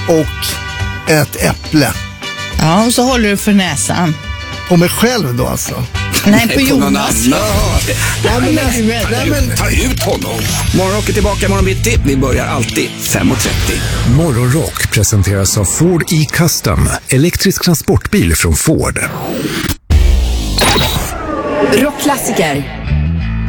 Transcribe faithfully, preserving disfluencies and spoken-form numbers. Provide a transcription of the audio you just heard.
och ett äpple. Ja, och så håller du för näsan. På mig själv då alltså? Nej, på Jonas. Nej, men, nej, men... Ta ut honom. Morgonrock är tillbaka imorgon bitti. Vi börjar alltid fem och trettio. Morgonrock presenteras av Ford E-Custom. Elektrisk transportbil från Ford. Rockklassiker.